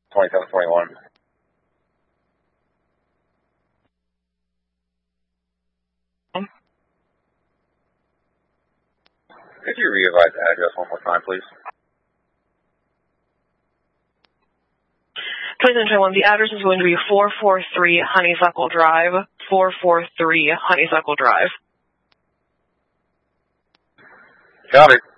2721. Could you re-advise the address one more time, please? 2721, the address is going to be 443 Honeysuckle Drive. 443 Honeysuckle Drive. Got it.